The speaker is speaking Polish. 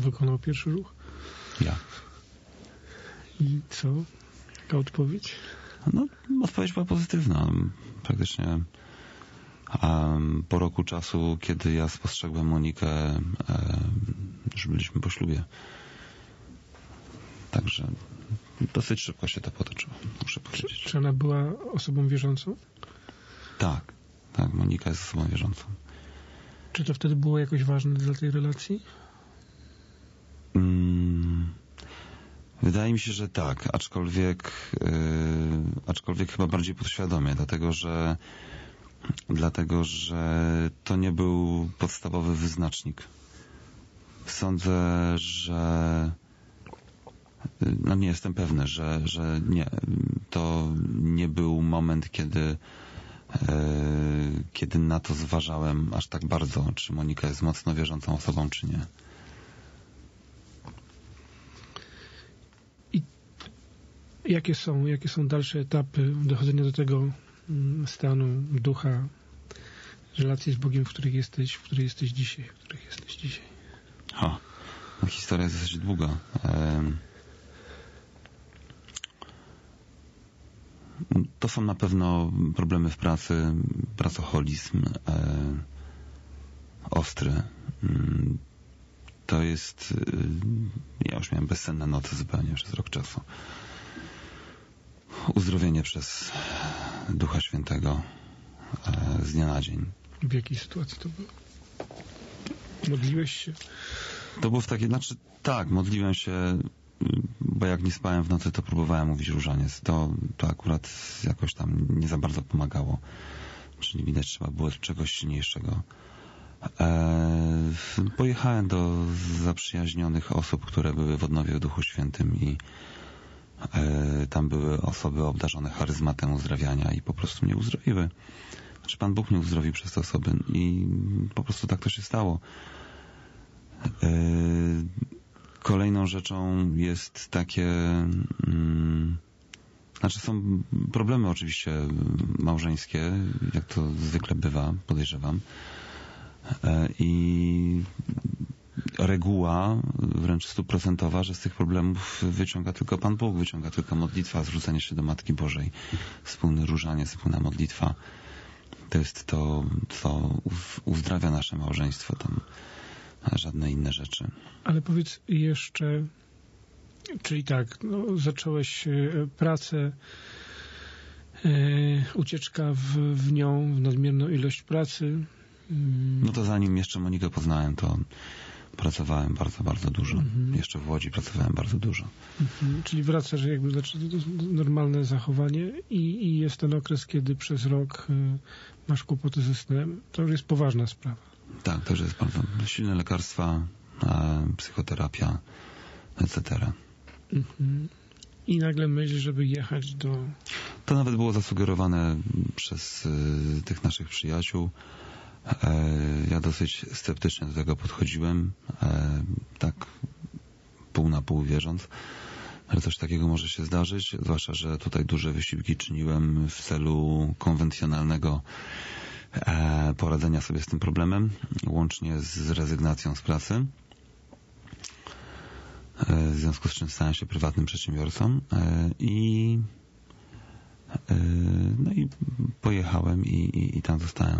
wykonał pierwszy ruch? Ja. I co? Jaka odpowiedź? No, odpowiedź była pozytywna. Praktycznie po roku czasu, kiedy ja spostrzegłem Monikę, już byliśmy po ślubie. Także dosyć szybko się to potoczyło, muszę powiedzieć. Czy ona była osobą wierzącą? Tak, Monika jest osobą wierzącą. Czy to wtedy było jakoś ważne dla tej relacji? Wydaje mi się, że tak, aczkolwiek chyba bardziej podświadomie, dlatego że to nie był podstawowy wyznacznik. Sądzę, że nie jestem pewny, że nie, to nie był moment, kiedy na to zważałem aż tak bardzo, czy Monika jest mocno wierzącą osobą, czy nie. I jakie są dalsze etapy dochodzenia do tego stanu ducha, relacji z Bogiem, w których jesteś dzisiaj? No, historia jest dosyć długa. To są na pewno problemy w pracy, pracoholizm ostry. To jest... Ja już miałem bezsenne noce zupełnie przez rok czasu. Uzdrowienie przez Ducha Świętego z dnia na dzień. W jakiej sytuacji to było? Modliłeś się? To było tak, modliłem się, bo jak nie spałem w nocy, to próbowałem mówić różaniec. To akurat jakoś tam nie za bardzo pomagało. Czyli widać, trzeba było czegoś silniejszego. Pojechałem do zaprzyjaźnionych osób, które były w odnowie w Duchu Świętym i tam były osoby obdarzone charyzmatem uzdrawiania i po prostu mnie uzdrowiły. Znaczy Pan Bóg mnie uzdrowił przez te osoby i po prostu tak to się stało. Kolejną rzeczą jest takie... są problemy oczywiście małżeńskie, jak to zwykle bywa, podejrzewam. I reguła wręcz 100%, że z tych problemów wyciąga tylko Pan Bóg, wyciąga tylko modlitwa, zwrócenie się do Matki Bożej, wspólne różanie, wspólna modlitwa. To jest to, co uzdrawia nasze małżeństwo, tam żadne inne rzeczy. Ale powiedz jeszcze, czyli tak, zacząłeś pracę, ucieczka w nią, w nadmierną ilość pracy. No to zanim jeszcze Monikę poznałem, to pracowałem bardzo, bardzo dużo. Jeszcze w Łodzi pracowałem bardzo dużo. Czyli wracasz jakby do normalne zachowanie i jest ten okres, kiedy przez rok masz kłopoty ze snem. To już jest poważna sprawa. Tak, to już jest bardzo silne lekarstwa, psychoterapia, etc. I nagle myśl, żeby jechać do... To nawet było zasugerowane przez tych naszych przyjaciół. Ja dosyć sceptycznie do tego podchodziłem, tak pół na pół wierząc, ale coś takiego może się zdarzyć, zwłaszcza, że tutaj duże wysiłki czyniłem w celu konwencjonalnego poradzenia sobie z tym problemem, łącznie z rezygnacją z pracy, w związku z czym stałem się prywatnym przedsiębiorcą i pojechałem i tam zostałem